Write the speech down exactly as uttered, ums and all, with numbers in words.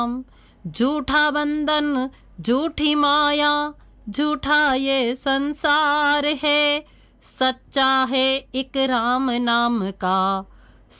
झूठा बंधन झूठी माया झूठा ये संसार है, सच्चा है एक राम नाम का